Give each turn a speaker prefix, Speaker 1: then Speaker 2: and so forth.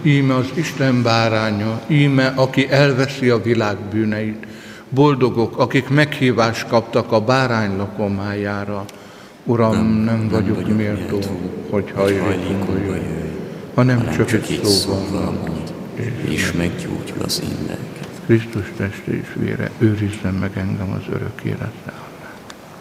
Speaker 1: íme az Isten báránya, íme, aki elveszi a világ bűneit. Boldogok, akik meghívást kaptak a bárány lakomájára. Uram, nem vagyok méltó, hogy hajlékunkba jöjj, hanem csak egy szóval mond, és meggyógyul az én lelkem. Krisztus teste és vére őrizzen meg engem az örök életre.